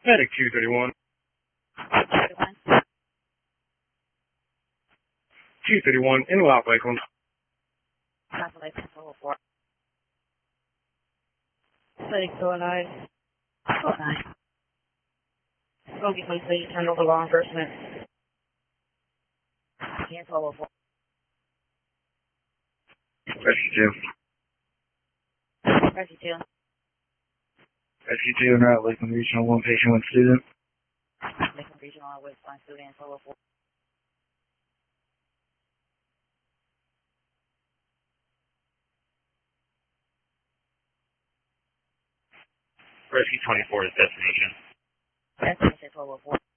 Medic 231. 231 in Loud Lakeland. Calculation 404. Medic 209. 209. Smoky, please turn over law enforcement. Again, 1204. Rescue 2. Rescue 2. Rescue 2 and Route Lakeland Regional 1 patient 1 student. Lakeland Regional with 1 student, 1204. Rescue 24 is destination. Destination 1204.